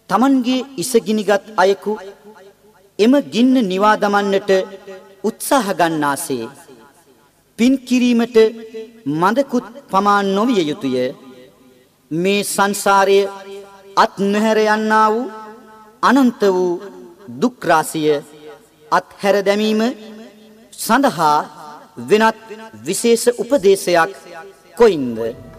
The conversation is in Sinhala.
තමන්ගේ ඉසගිනිගත් අයෙකු එම ගින්න නිවා දමන්නට උත්සාහ ගන්නාසේ පින් කිරීමට මඳකුත් පමා නොවිය යුතුය. මේ සංසාරයේ අත් නොහැර යන්නා වූ අනන්ත වූ දුක් රාශිය අත්හැර දැමීම සඳහා වෙනත් විශේෂ උපදේශයක් කොයින්ද?